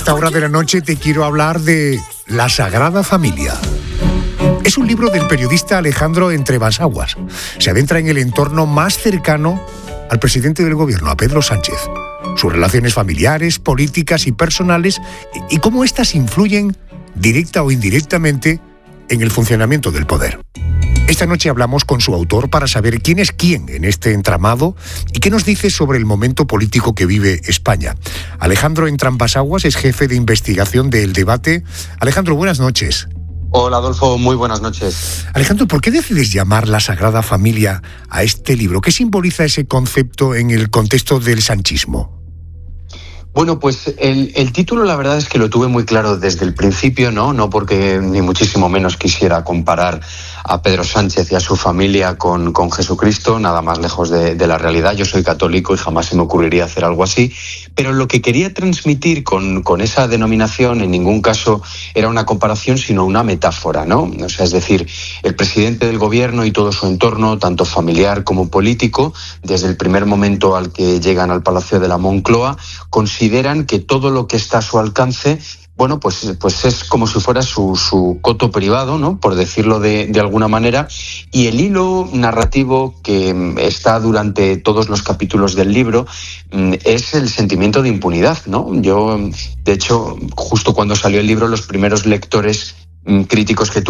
esta hora de la noche te quiero hablar de La Sagrada Familia. Es un libro del periodista Alejandro Entrebasaguas. Se adentra en el entorno más cercano al presidente del gobierno, a Pedro Sánchez. Sus relaciones familiares, políticas y personales, y cómo éstas influyen, directa o indirectamente, en el funcionamiento del poder. Esta noche hablamos con su autor para saber quién es quién en este entramado y qué nos dice sobre el momento político que vive España. Alejandro Entrebasaguas es jefe de investigación de El Debate. Alejandro, buenas noches. Hola Adolfo, muy buenas noches. Alejandro, ¿por qué decides llamar La Sagrada Familia a este libro? ¿Qué simboliza ese concepto en el contexto del sanchismo? Bueno, pues el título la verdad es que lo tuve muy claro desde el principio, no porque ni muchísimo menos quisiera comparar a Pedro Sánchez y a su familia con Jesucristo, nada más lejos de la realidad. Yo soy católico y jamás se me ocurriría hacer algo así, pero lo que quería transmitir con esa denominación en ningún caso era una comparación, sino una metáfora, ¿no? O sea, es decir, el presidente del gobierno y todo su entorno, tanto familiar como político, desde el primer momento al que llegan al Palacio de la Moncloa, consideran que todo lo que está a su alcance, bueno, pues es como si fuera su coto privado, ¿no? Por decirlo de alguna manera. Y el hilo narrativo que está durante todos los capítulos del libro es el sentimiento de impunidad, ¿no? Yo, de hecho, justo cuando salió el libro, los primeros lectores críticos que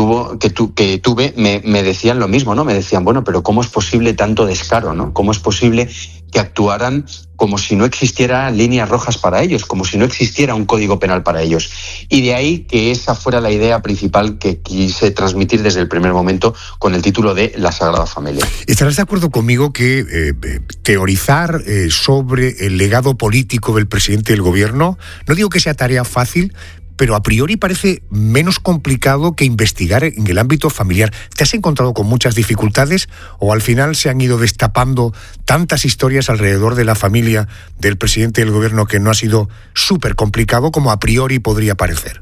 tuve me decían lo mismo, ¿no? Me decían, bueno, pero ¿cómo es posible tanto descaro, ¿no? ¿Cómo es posible que actuaran como si no existiera líneas rojas para ellos, como si no existiera un código penal para ellos? Y de ahí que esa fuera la idea principal que quise transmitir desde el primer momento con el título de La Sagrada Familia. ¿Estarás de acuerdo conmigo que teorizar sobre el legado político del presidente del gobierno, no digo que sea tarea fácil, pero a priori parece menos complicado que investigar en el ámbito familiar? ¿Te has encontrado con muchas dificultades o al final se han ido destapando tantas historias alrededor de la familia del presidente del gobierno que no ha sido súper complicado como a priori podría parecer?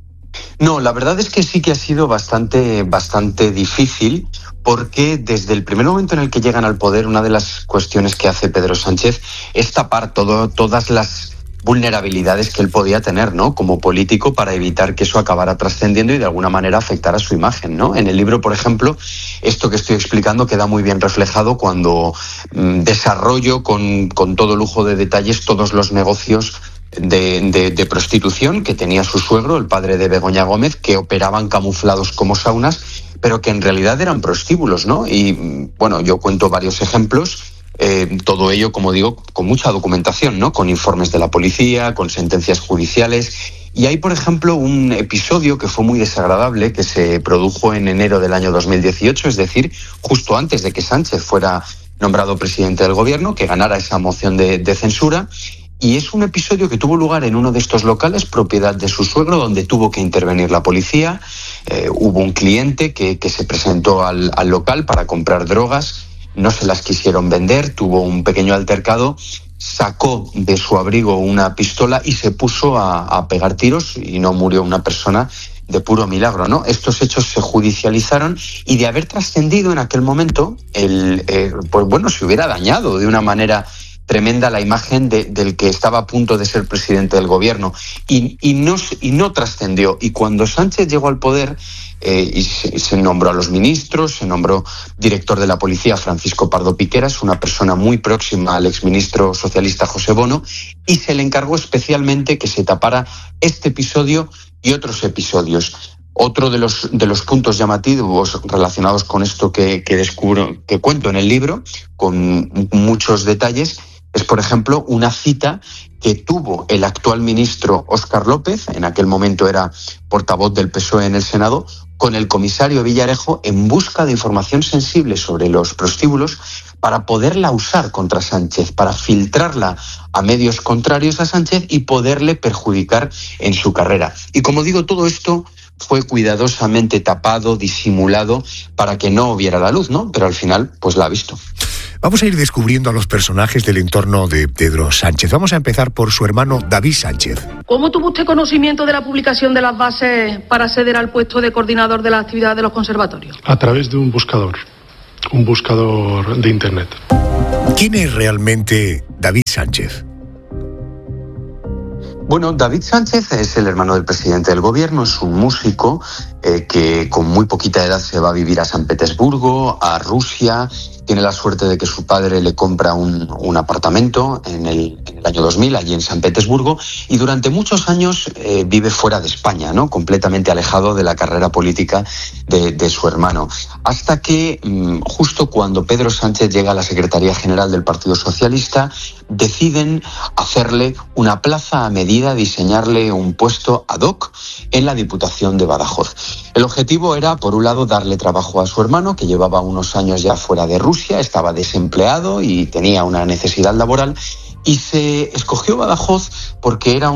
No, la verdad es que sí que ha sido bastante difícil, porque desde el primer momento en el que llegan al poder, una de las cuestiones que hace Pedro Sánchez es tapar todas las vulnerabilidades que él podía tener, ¿no? Como político, para evitar que eso acabara trascendiendo y de alguna manera afectara su imagen, ¿no? En el libro, por ejemplo, esto que estoy explicando queda muy bien reflejado cuando desarrollo con todo lujo de detalles todos los negocios de prostitución que tenía su suegro, el padre de Begoña Gómez, que operaban camuflados como saunas, pero que en realidad eran prostíbulos, ¿no? Y bueno, yo cuento varios ejemplos. Todo ello, como digo, con mucha documentación, ¿no? Con informes de la policía, con sentencias judiciales. Y hay, por ejemplo, un episodio que fue muy desagradable, que se produjo en enero del año 2018, es decir, justo antes de que Sánchez fuera nombrado presidente del gobierno, que ganara esa moción de censura. Y es un episodio que tuvo lugar en uno de estos locales, propiedad de su suegro, donde tuvo que intervenir la policía. Hubo un cliente que se presentó al local para comprar drogas. No se las quisieron vender, tuvo un pequeño altercado, sacó de su abrigo una pistola y se puso a pegar tiros y no murió una persona de puro milagro, ¿no? Estos hechos se judicializaron y de haber trascendido en aquel momento, pues bueno, se hubiera dañado de una manera tremenda la imagen del que estaba a punto de ser presidente del gobierno y no trascendió. Y cuando Sánchez llegó al poder y se nombró a los ministros, se nombró director de la policía Francisco Pardo Piqueras, una persona muy próxima al exministro socialista José Bono, y se le encargó especialmente que se tapara este episodio y otros episodios. Otro de los puntos llamativos relacionados con esto que descubro, que cuento en el libro, con muchos detalles, es, por ejemplo, una cita que tuvo el actual ministro Óscar López, en aquel momento era portavoz del PSOE en el Senado, con el comisario Villarejo en busca de información sensible sobre los prostíbulos para poderla usar contra Sánchez, para filtrarla a medios contrarios a Sánchez y poderle perjudicar en su carrera. Y como digo, todo esto fue cuidadosamente tapado, disimulado, para que no viera la luz, ¿no? Pero al final, pues la ha visto. Vamos a ir descubriendo a los personajes del entorno de Pedro Sánchez. Vamos a empezar por su hermano David Sánchez. ¿Cómo tuvo usted conocimiento de la publicación de las bases para acceder al puesto de coordinador de la actividad de los conservatorios? A través de un buscador de internet. ¿Quién es realmente David Sánchez? Bueno, David Sánchez es el hermano del presidente del gobierno, es un músico que con muy poquita edad se va a vivir a San Petersburgo, a Rusia. Tiene la suerte de que su padre le compra un apartamento en el año 2000, allí en San Petersburgo, y durante muchos años vive fuera de España, ¿no? Completamente alejado de la carrera política de su hermano. Hasta que, justo cuando Pedro Sánchez llega a la Secretaría General del Partido Socialista, deciden hacerle una plaza a medida, diseñarle un puesto ad hoc en la Diputación de Badajoz. El objetivo era, por un lado, darle trabajo a su hermano, que llevaba unos años ya fuera de Rusia, estaba desempleado y tenía una necesidad laboral, y se escogió Badajoz porque era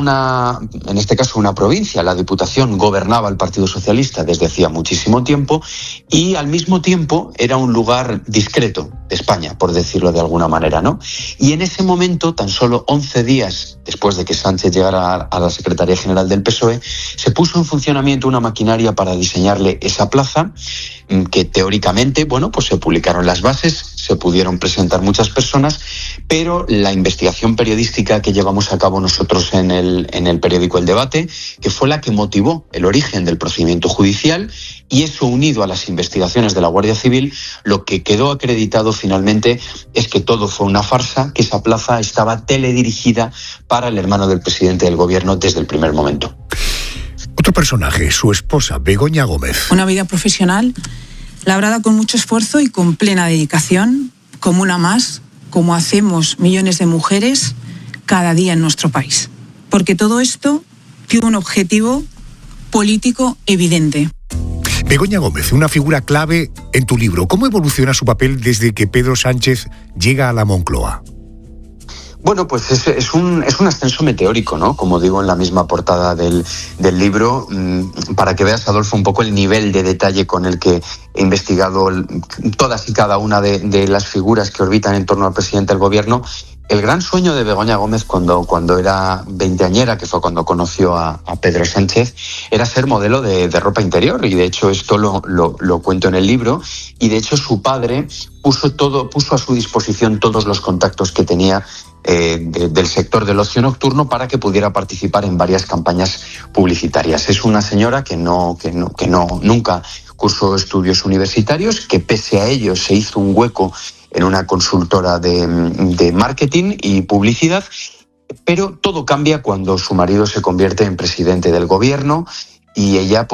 en este caso una provincia. La Diputación gobernaba el Partido Socialista desde hacía muchísimo tiempo y al mismo tiempo era un lugar discreto de España, por decirlo de alguna manera, ¿no? Y en ese momento, tan solo 11 días después de que Sánchez llegara a la Secretaría General del PSOE, se puso en funcionamiento una maquinaria para diseñarle esa plaza, que teóricamente, bueno, pues se publicaron las bases, se pudieron presentar muchas personas, pero la investigación periodística que llevamos a cabo nosotros en el periódico El Debate, que fue la que motivó el origen del procedimiento judicial, y eso unido a las investigaciones de la Guardia Civil, lo que quedó acreditado finalmente es que todo fue una farsa, que esa plaza estaba teledirigida para el hermano del presidente del gobierno desde el primer momento. Otro personaje, su esposa, Begoña Gómez. Una vida profesional labrada con mucho esfuerzo y con plena dedicación, como una más, como hacemos millones de mujeres cada día en nuestro país. Porque todo esto tiene un objetivo político evidente. Begoña Gómez, una figura clave en tu libro. ¿Cómo evoluciona su papel desde que Pedro Sánchez llega a la Moncloa? Bueno, pues es un ascenso meteórico, ¿no? Como digo en la misma portada del libro, para que veas, Adolfo, un poco el nivel de detalle con el que he investigado todas y cada una de las figuras que orbitan en torno al presidente del gobierno. El gran sueño de Begoña Gómez cuando era veinteañera, que fue cuando conoció a Pedro Sánchez, era ser modelo de ropa interior, y de hecho esto lo cuento en el libro. Y de hecho su padre puso a su disposición todos los contactos que tenía del sector del ocio nocturno para que pudiera participar en varias campañas publicitarias. Es una señora que nunca cursó estudios universitarios, que pese a ello se hizo un hueco en una consultora de marketing y publicidad, pero todo cambia cuando su marido se convierte en presidente del gobierno y ella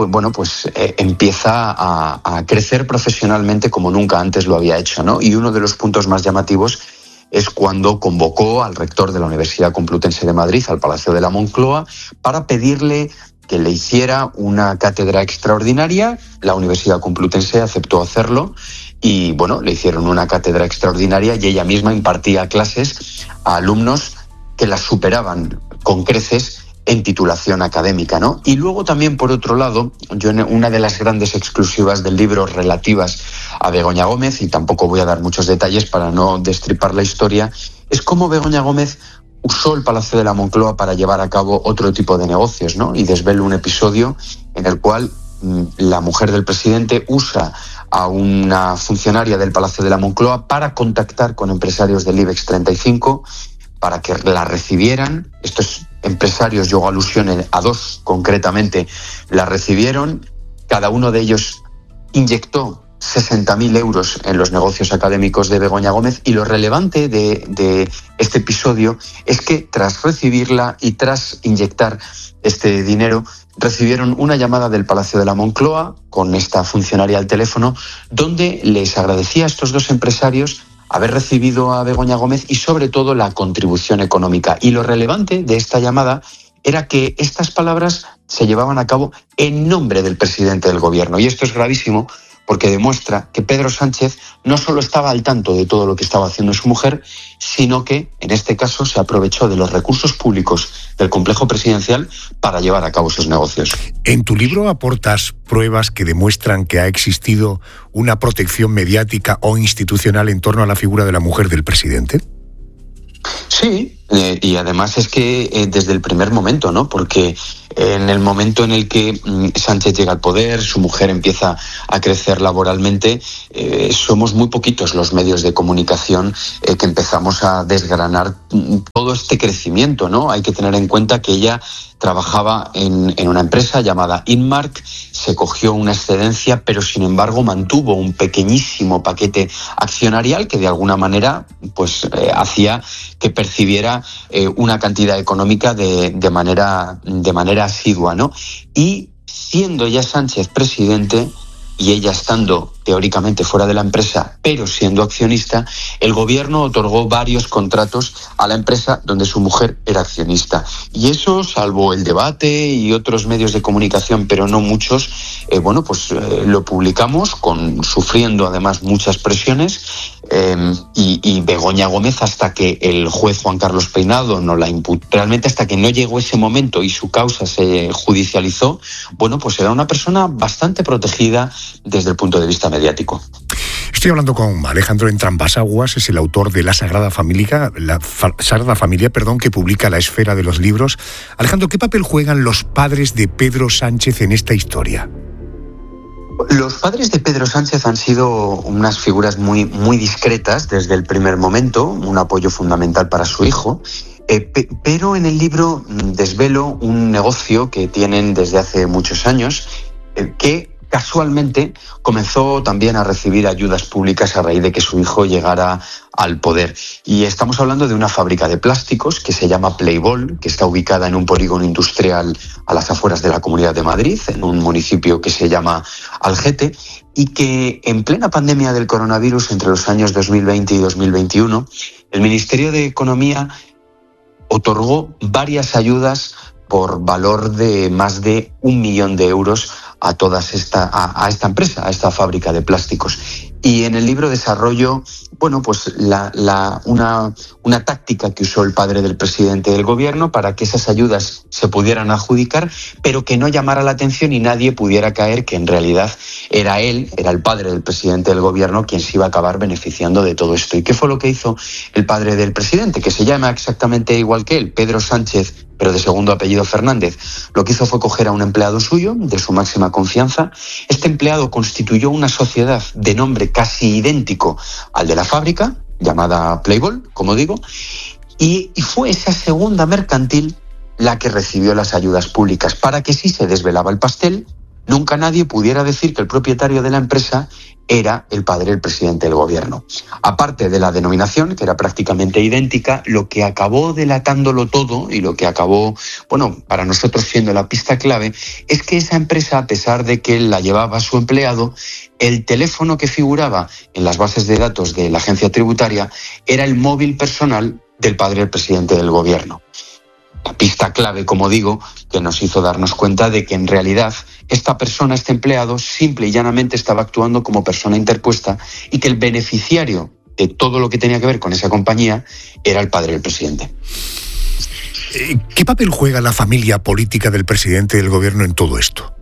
empieza a crecer profesionalmente como nunca antes lo había hecho, ¿no? Y uno de los puntos más llamativos es cuando convocó al rector de la Universidad Complutense de Madrid al Palacio de la Moncloa para pedirle que le hiciera una cátedra extraordinaria. La Universidad Complutense aceptó hacerlo y, bueno, le hicieron una cátedra extraordinaria y ella misma impartía clases a alumnos que las superaban con creces en titulación académica, ¿no? Y luego también, por otro lado, una de las grandes exclusivas del libro relativas a Begoña Gómez, y tampoco voy a dar muchos detalles para no destripar la historia, es cómo Begoña Gómez usó el Palacio de la Moncloa para llevar a cabo otro tipo de negocios, ¿no? Y desvelo un episodio en el cual la mujer del presidente usa a una funcionaria del Palacio de la Moncloa para contactar con empresarios del IBEX 35 para que la recibieran. Estos empresarios, yo hago alusión a dos concretamente, la recibieron. Cada uno de ellos inyectó 60.000 euros en los negocios académicos de Begoña Gómez, y lo relevante de este episodio es que tras recibirla y tras inyectar este dinero, recibieron una llamada del Palacio de la Moncloa con esta funcionaria al teléfono, donde les agradecía a estos dos empresarios haber recibido a Begoña Gómez y sobre todo la contribución económica. Y lo relevante de esta llamada era que estas palabras se llevaban a cabo en nombre del presidente del gobierno. Y esto es gravísimo porque demuestra que Pedro Sánchez no solo estaba al tanto de todo lo que estaba haciendo su mujer, sino que, en este caso, se aprovechó de los recursos públicos del complejo presidencial para llevar a cabo sus negocios. En tu libro aportas pruebas que demuestran que ha existido una protección mediática o institucional en torno a la figura de la mujer del presidente. Sí, Y además es que desde el primer momento, ¿no? Porque en el momento en el que Sánchez llega al poder, su mujer empieza a crecer laboralmente, somos muy poquitos los medios de comunicación que empezamos a desgranar todo este crecimiento, ¿no? Hay que tener en cuenta que ella trabajaba en una empresa llamada Inmark, se cogió una excedencia, pero sin embargo mantuvo un pequeñísimo paquete accionarial que de alguna manera pues hacía que percibiera una cantidad económica de manera asidua, ¿no? Y siendo ya Sánchez presidente y ella estando teóricamente fuera de la empresa, pero siendo accionista, el gobierno otorgó varios contratos a la empresa donde su mujer era accionista. Y eso, salvo el debate y otros medios de comunicación, pero no muchos, lo publicamos, sufriendo además muchas presiones, y Begoña Gómez, hasta que el juez Juan Carlos Peinado no la imputó, realmente hasta que no llegó ese momento y su causa se judicializó, era una persona bastante protegida desde el punto de vista mediático. Estoy hablando con Alejandro Entrambassaguas, es el autor de La Sagrada Familia, que publica La Esfera de los Libros. Alejandro, ¿qué papel juegan los padres de Pedro Sánchez en esta historia? Los padres de Pedro Sánchez han sido unas figuras muy, muy discretas desde el primer momento, un apoyo fundamental para su hijo, pero en el libro desvelo un negocio que tienen desde hace muchos años, que casualmente comenzó también a recibir ayudas públicas a raíz de que su hijo llegara al poder. Y estamos hablando de una fábrica de plásticos que se llama Playboy, que está ubicada en un polígono industrial a las afueras de la Comunidad de Madrid, en un municipio que se llama Algete, y que en plena pandemia del coronavirus, entre los años 2020 y 2021, el Ministerio de Economía otorgó varias ayudas por valor de más de 1 millón de euros a esta empresa, a esta fábrica de plásticos. Y en el libro desarrollo, una táctica que usó el padre del presidente del gobierno para que esas ayudas se pudieran adjudicar, pero que no llamara la atención y nadie pudiera caer que en realidad era el padre del presidente del gobierno quien se iba a acabar beneficiando de todo esto. ¿Y qué fue lo que hizo el padre del presidente, que se llama exactamente igual que él, Pedro Sánchez, pero de segundo apellido Fernández? Lo que hizo fue coger a un empleado suyo, de su máxima confianza. Este empleado constituyó una sociedad de nombre casi idéntico al de la fábrica, llamada Playboy, como digo, y fue esa segunda mercantil la que recibió las ayudas públicas, para que si se desvelaba el pastel, nunca nadie pudiera decir que el propietario de la empresa era el padre del presidente del gobierno. Aparte de la denominación, que era prácticamente idéntica, lo que acabó delatándolo todo y lo que acabó, para nosotros siendo la pista clave, es que esa empresa, a pesar de que la llevaba su empleado, el teléfono que figuraba en las bases de datos de la agencia tributaria era el móvil personal del padre del presidente del gobierno. La pista clave, como digo, que nos hizo darnos cuenta de que en realidad esta persona, este empleado, simple y llanamente estaba actuando como persona interpuesta y que el beneficiario de todo lo que tenía que ver con esa compañía era el padre del presidente. ¿Qué papel juega la familia política del presidente del gobierno en todo esto?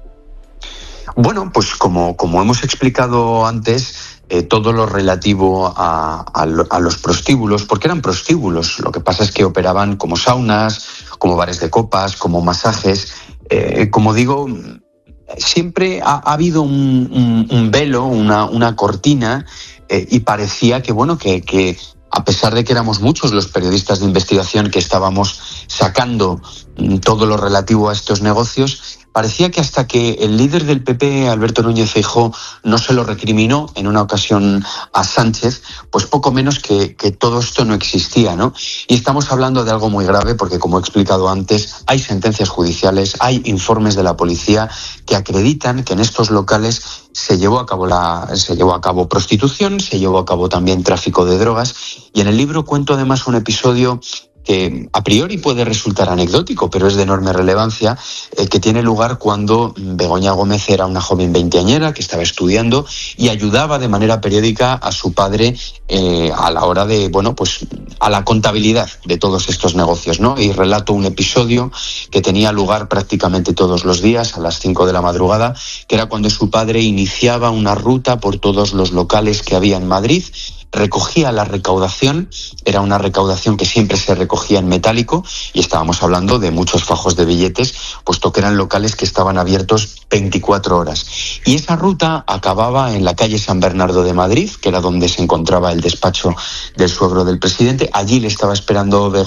Como hemos explicado antes, todo lo relativo a los prostíbulos, porque eran prostíbulos, lo que pasa es que operaban como saunas, como bares de copas, como masajes. Como digo, siempre ha habido un velo, una cortina, y parecía que a pesar de que éramos muchos los periodistas de investigación que estábamos sacando todo lo relativo a estos negocios, parecía que hasta que el líder del PP, Alberto Núñez Feijóo, no se lo recriminó en una ocasión a Sánchez, pues poco menos que todo esto no existía, ¿no? Y estamos hablando de algo muy grave porque, como he explicado antes, hay sentencias judiciales, hay informes de la policía que acreditan que en estos locales se llevó a cabo prostitución, se llevó a cabo también tráfico de drogas, y en el libro cuento además un episodio que a priori puede resultar anecdótico, pero es de enorme relevancia, que tiene lugar cuando Begoña Gómez era una joven veinteañera que estaba estudiando y ayudaba de manera periódica a su padre a la hora de, a la contabilidad de todos estos negocios, ¿no? Y relato un episodio que tenía lugar prácticamente todos los días a las 5 de la madrugada, que era cuando su padre iniciaba una ruta por todos los locales que había en Madrid, recogía la recaudación, era una recaudación que siempre se recogía en metálico y estábamos hablando de muchos fajos de billetes, puesto que eran locales que estaban abiertos 24 horas. Y esa ruta acababa en la calle San Bernardo de Madrid, que era donde se encontraba el despacho del suegro del presidente. Allí le estaba esperando